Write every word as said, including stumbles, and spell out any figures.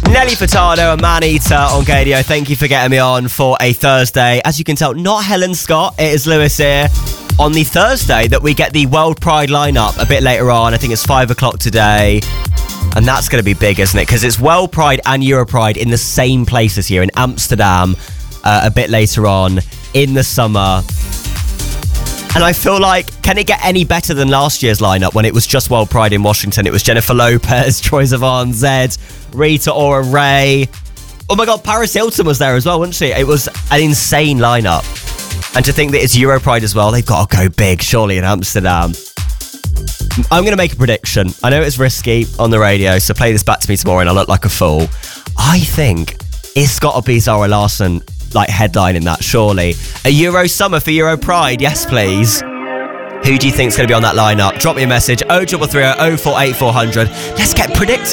Nelly Furtado and Maneater on Gadio. Thank you for getting me on for a Thursday. As you can tell, not Helen Scott, it is Lewis here. On the Thursday that we get the World Pride lineup a bit later on. I think it's five o'clock today. And that's going to be big, isn't it? Because it's World Pride and Euro Pride in the same place this year in Amsterdam uh, a bit later on in the summer. And I feel like, can it get any better than last year's lineup when it was just World Pride in Washington? It was Jennifer Lopez, Troye Sivan, Zed, Rita Ora Ray. Oh my God, Paris Hilton was there as well, wasn't she? It was an insane lineup. And to think that it's Euro Pride as well, they've got to go big, surely, in Amsterdam. I'm going to make a prediction. I know it's risky on the radio, so play this back to me tomorrow and I look like a fool. I think it's got to be Zara Larsson, like, headlining that, surely. A Euro summer for Euro Pride, yes please. Who do you think's going to be on that lineup? Drop me a message, oh three three three oh oh four eight four hundred. Let's get predicting.